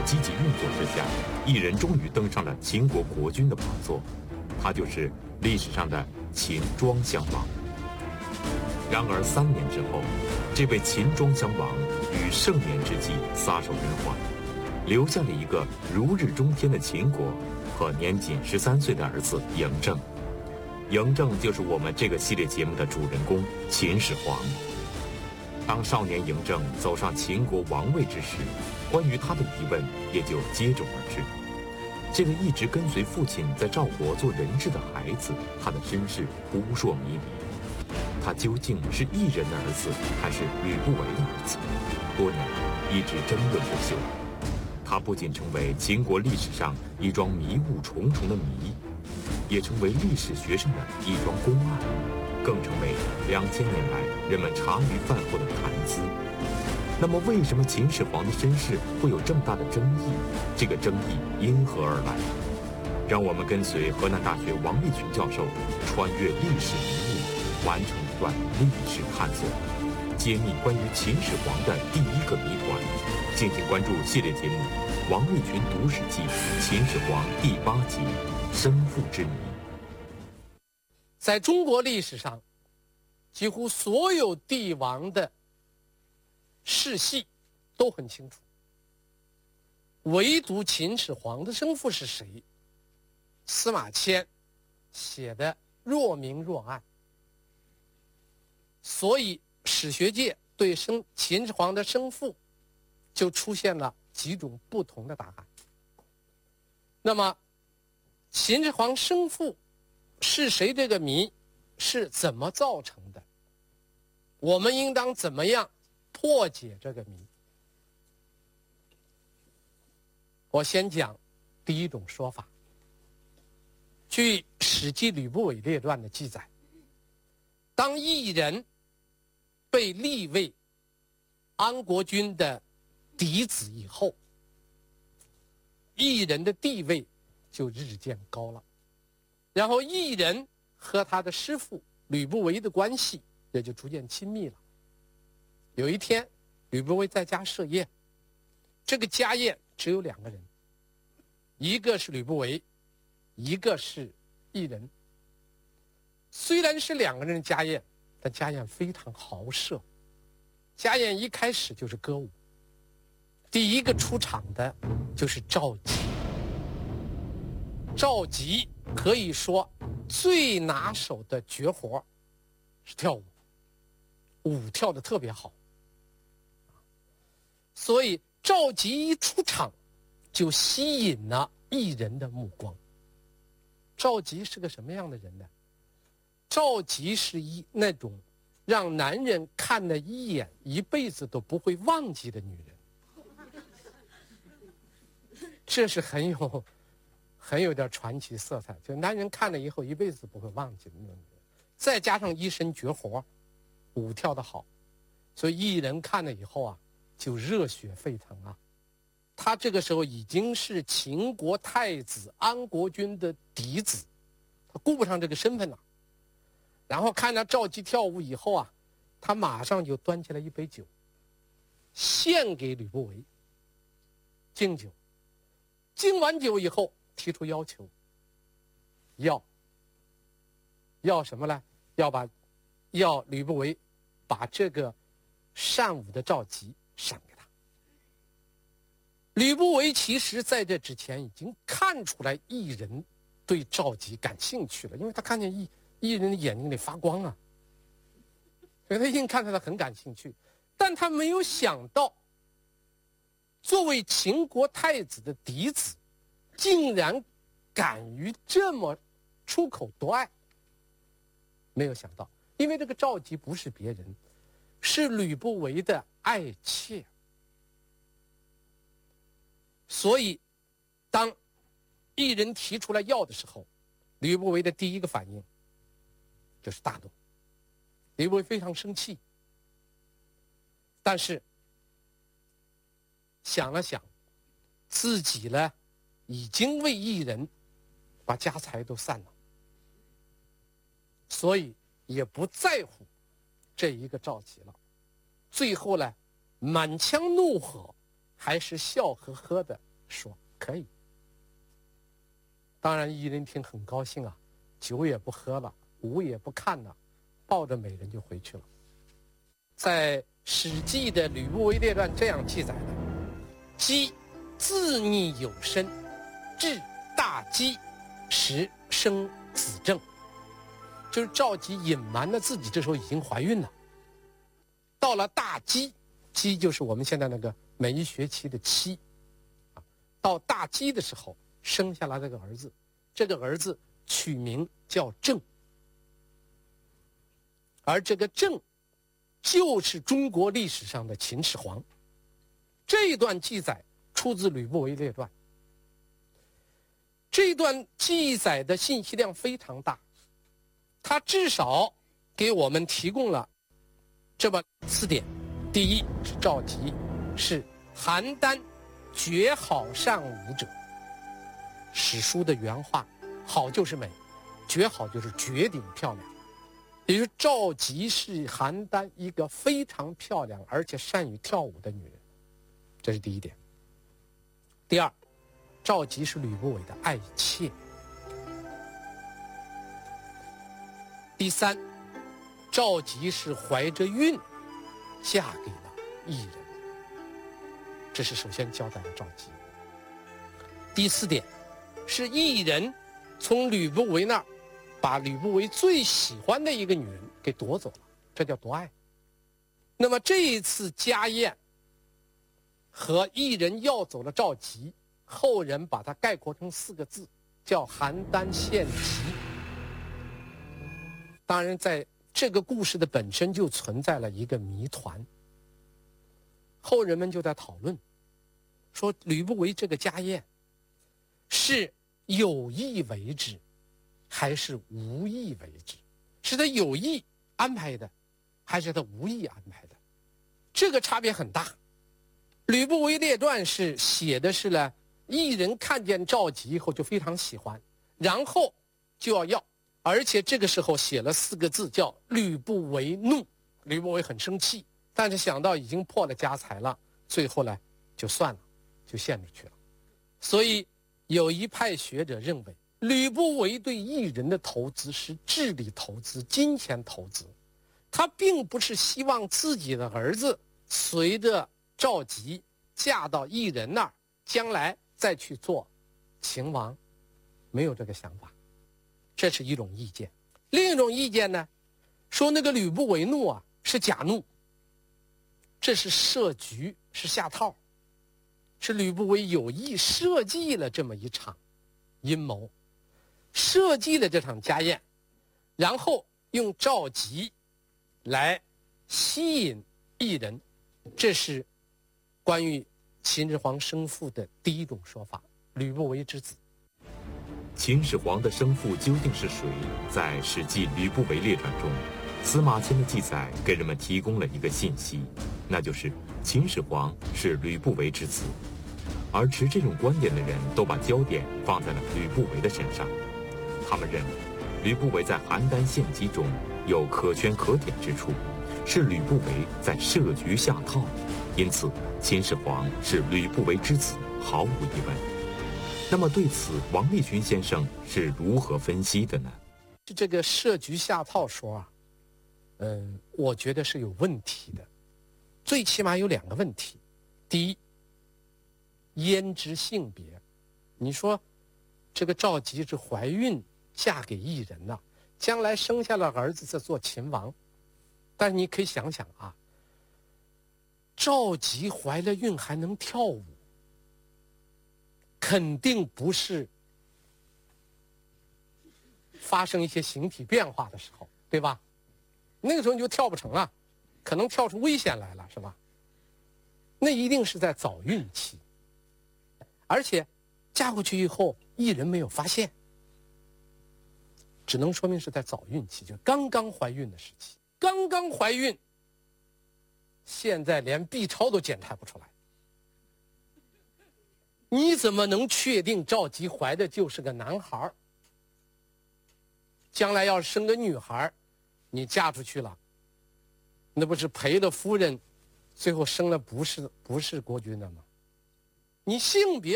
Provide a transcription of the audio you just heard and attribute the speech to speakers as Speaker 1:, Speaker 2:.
Speaker 1: 积极运作之下，一人终于登上了秦国国君的宝座，他就是历史上的秦庄襄王。然而3年之后，这位秦庄襄王于盛年之际撒手人寰，留下了一个如日中天的秦国和年仅13岁的儿子嬴政。嬴政就是我们这个系列节目的主人公秦始皇。当少年嬴政走上秦国王位之时，关于他的疑问也就接踵而至。这个一直跟随父亲在赵国做人质的孩子，他的身世扑朔迷离。他究竟是异人的儿子，还是吕不韦的儿子？多年来一直争论不休。他不仅成为秦国历史上一桩迷雾重重的谜，也成为历史学上的一桩公案，更成为2000年来人们茶余饭后的谈资。那么，为什么秦始皇的身世会有这么大的争议？这个争议因何而来？让我们跟随河南大学王立群教授，穿越历史迷雾，完成一段历史探索，揭秘关于秦始皇的第一个谜团。敬请关注系列节目《王立群读史记·秦始皇》第8集《生父之谜》。
Speaker 2: 在中国历史上，几乎所有帝王的世系都很清楚，唯独秦始皇的生父是谁，司马迁写的若明若暗。所以史学界对秦始皇的生父就出现了几种不同的答案。那么秦始皇生父是谁这个谜是怎么造成的？我们应当怎么样破解这个谜？我先讲第一种说法。据《史记·吕不韦列传》的记载，当异人被立为安国君的嫡子以后，异人的地位就日渐高了，然后异人和他的师父吕不韦的关系也就逐渐亲密了。有一天，吕不韦在家设宴，这个家宴只有2个人，一个是吕不韦，一个是异人。虽然是2个人的家宴，但家宴非常豪奢。家宴一开始就是歌舞，第一个出场的就是赵佶。赵佶可以说最拿手的绝活是跳舞，舞跳得特别好。所以赵佶一出场就吸引了异人的目光。赵佶是个什么样的人呢？赵佶是那种让男人看了一眼一辈子都不会忘记的女人。这是很有点传奇色彩，就男人看了以后一辈子不会忘记的那种女人。再加上一身绝活，舞跳得好，所以异人看了以后啊，就热血沸腾啊。他这个时候已经是秦国太子安国君的嫡子，他顾不上这个身份了。然后看到赵佶跳舞以后啊，他马上就端起来一杯酒，献给吕不韦，敬酒。敬完酒以后，提出要求，要什么呢？要吕不韦把这个善舞的赵佶赏给他。吕不韦其实在这之前已经看出来异人对赵佶感兴趣了，因为他看见异人的眼睛里发光啊，所以他一定看出来很感兴趣。但他没有想到，作为秦国太子的嫡子，竟然敢于这么出口夺爱。没有想到，因为这个赵佶不是别人，是吕不韦的爱妾。所以当异人提出来要的时候，吕不韦的第一个反应就是大怒。吕不韦非常生气，但是想了想，自己呢已经为异人把家财都散了，所以也不在乎这一个赵佶了。最后呢，满腔怒火还是笑呵呵的说可以。当然异人听很高兴啊，酒也不喝了，舞也不看了，抱着美人就回去了。在《史记》的《吕不韦列传》这样记载的：姬自逆有身，至大饥时生子正。就是赵姬隐瞒了自己这时候已经怀孕了。到了大饥，饥就是我们现在那个每一学期的期，到大饥的时候生下来这个儿子，这个儿子取名叫郑，而这个郑就是中国历史上的秦始皇。这一段记载出自《吕不韦列传》，这一段记载的信息量非常大，它至少给我们提供了这么4点：第一是赵佶是邯郸绝好善舞者，史书的原话，好就是美，绝好就是绝顶漂亮，也就是赵佶是邯郸一个非常漂亮而且善于跳舞的女人，这是第一点。第二，赵佶是吕不韦的爱妾。第三，赵佶是怀着孕嫁给了异人，这是首先交代了赵佶。第4点是异人从吕不韦那儿把吕不韦最喜欢的一个女人给夺走了，这叫夺爱。那么这一次家宴和异人要走了赵佶，后人把它概括成4个字，叫邯郸献疾。当然在这个故事的本身就存在了一个谜团，后人们就在讨论说吕不韦这个家宴是有意为之还是无意为之，是他有意安排的还是他无意安排的，这个差别很大。吕不韦列传是写的是呢，异人看见赵佶以后就非常喜欢，然后就要，而且这个时候写了4个字叫吕不韦怒，吕不韦很生气，但是想到已经破了家财了，最后呢就算了，就献出去了。所以有一派学者认为，吕不韦对异人的投资是智力投资、金钱投资，他并不是希望自己的儿子随着赵佶嫁到异人那儿，将来再去做秦王，没有这个想法。这是一种意见。另一种意见呢，说那个吕不韦怒啊是假怒，这是设局，是下套，是吕不韦有意设计了这么一场阴谋，设计了这场家宴，然后用赵佶来吸引异人。这是关于秦始皇生父的第一种说法，吕不韦之子。
Speaker 1: 秦始皇的生父究竟是谁？在《史记·吕不韦列传》中，司马迁的记载给人们提供了一个信息，那就是秦始皇是吕不韦之子。而持这种观点的人都把焦点放在了吕不韦的身上，他们认为吕不韦在邯郸献疾中有可圈可点之处，是吕不韦在设局下套，因此秦始皇是吕不韦之子，毫无疑问。那么对此，王立群先生是如何分析的呢？
Speaker 2: 这个设局下套说啊，我觉得是有问题的，最起码有2个问题。第一，胭脂性别，你说这个赵佶是怀孕嫁给异人了，将来生下了儿子再做秦王，但是你可以想想啊，赵佶怀了孕还能跳舞，肯定不是发生一些形体变化的时候，对吧？那个时候你就跳不成了，可能跳出危险来了，是吧？那一定是在早孕期，而且嫁过去以后异人没有发现，只能说明是在早孕期，就刚刚怀孕的时期。刚刚怀孕，现在连 B 超都检查不出来，你怎么能确定赵佶怀的就是个男孩？将来要是生个女孩，你嫁出去了，那不是赔了夫人，最后生了不是国君的吗？你性别